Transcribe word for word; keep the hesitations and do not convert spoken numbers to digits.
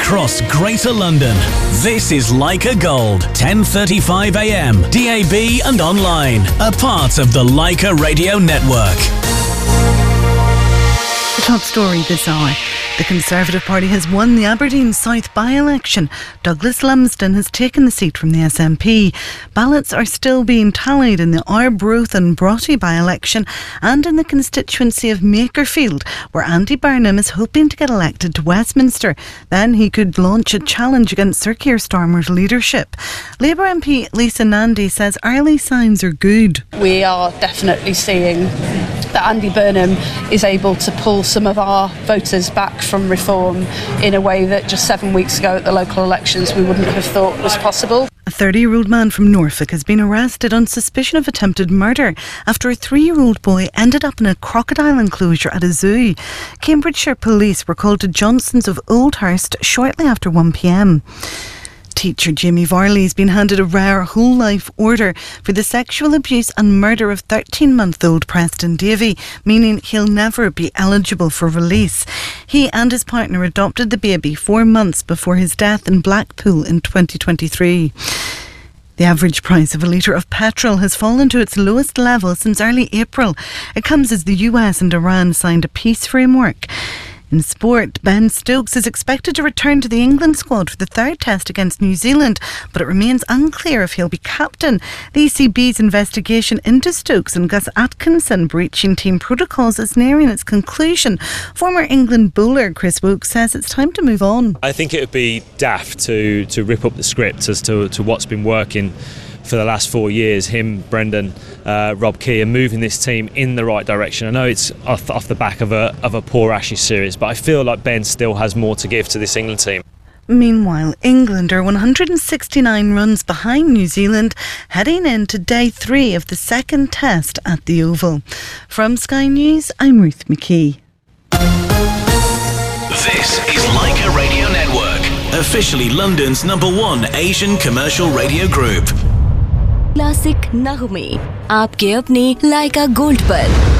across Greater London. This is Leica Gold, ten thirty-five a m, D A B and online. A part of the Leica Radio Network. The top story this hour. The Conservative Party has won the Aberdeen South by-election. Douglas Lumsden has taken the seat from the S N P. Ballots are still being tallied in the Arbroath and Broughty by-election and in the constituency of Makerfield, where Andy Burnham is hoping to get elected to Westminster. Then he could launch a challenge against Sir Keir Starmer's leadership. Labour M P Lisa Nandy says early signs are good. We are definitely seeing that Andy Burnham is able to pull some of our voters back from reform in a way that just seven weeks ago at the local elections we wouldn't have thought was possible. A thirty-year-old man from Norfolk has been arrested on suspicion of attempted murder after a three-year-old boy ended up in a crocodile enclosure at a zoo. Cambridgeshire police were called to Johnson's of Oldhurst shortly after one p m. Teacher Jamie Varley has been handed a rare whole life order for the sexual abuse and murder of thirteen-month-old Preston Davey, meaning he'll never be eligible for release. He and his partner adopted the baby four months before his death in Blackpool in twenty twenty-three. The average price of a litre of petrol has fallen to its lowest level since early April. It comes as the U S and Iran signed a peace framework. In sport, Ben Stokes is expected to return to the England squad for the third test against New Zealand, but it remains unclear if he'll be captain. The E C B's investigation into Stokes and Gus Atkinson breaching team protocols is nearing its conclusion. Former England bowler Chris Woke says it's time to move on. I think it would be daft to, to rip up the script as to, to what's been working for the last four years, him, Brendan, uh, Rob Key, are moving this team in the right direction. I know it's off, off the back of a of a poor Ashes series, but I feel like Ben still has more to give to this England team. Meanwhile, England are one hundred sixty-nine runs behind New Zealand, heading into day three of the second test at the Oval. From Sky News, I'm Ruth McKee. This is Leica Radio Network, officially London's number one Asian commercial radio group. Classic नगमे आपके अपने लाइका gold पर।